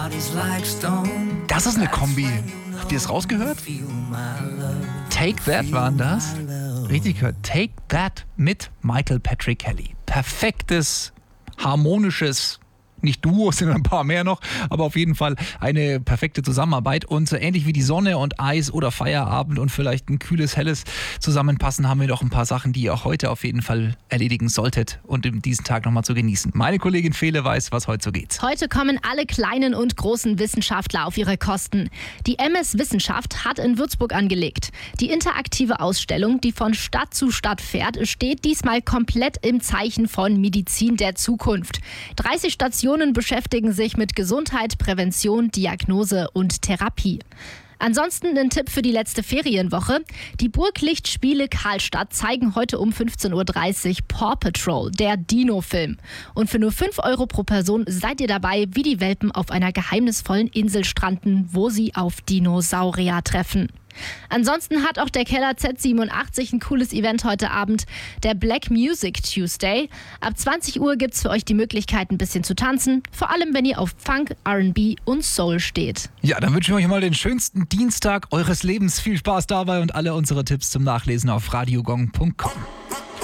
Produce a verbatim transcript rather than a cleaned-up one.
Das ist eine Kombi. Habt ihr es rausgehört? Take That waren das? Richtig gehört. Take That mit Michael Patrick Kelly. Perfektes, harmonisches, nicht Duo, es sind ein paar mehr noch, aber auf jeden Fall eine perfekte Zusammenarbeit. Und so ähnlich wie die Sonne und Eis oder Feierabend und vielleicht ein kühles, helles zusammenpassen, haben wir noch ein paar Sachen, die ihr auch heute auf jeden Fall erledigen solltet und in diesen Tag nochmal zu genießen. Meine Kollegin Fele weiß, was heute so geht. Heute kommen alle kleinen und großen Wissenschaftler auf ihre Kosten. Die M S Wissenschaft hat in Würzburg angelegt. Die interaktive Ausstellung, die von Stadt zu Stadt fährt, steht diesmal komplett im Zeichen von Medizin der Zukunft. dreißig Stationen beschäftigen sich mit Gesundheit, Prävention, Diagnose und Therapie. Ansonsten ein Tipp für die letzte Ferienwoche. Die Burglichtspiele Karlstadt zeigen heute um fünfzehn Uhr dreißig Paw Patrol, der Dino-Film. Und für nur fünf Euro pro Person seid ihr dabei, wie die Welpen auf einer geheimnisvollen Insel stranden, wo sie auf Dinosaurier treffen. Ansonsten hat auch der Keller Z siebenundachtzig ein cooles Event heute Abend, der Black Music Tuesday. Ab zwanzig Uhr gibt es für euch die Möglichkeit, ein bisschen zu tanzen, vor allem wenn ihr auf Funk, R and B und Soul steht. Ja, dann wünschen wir euch mal den schönsten Dienstag eures Lebens. Viel Spaß dabei und alle unsere Tipps zum Nachlesen auf radiogong punkt com.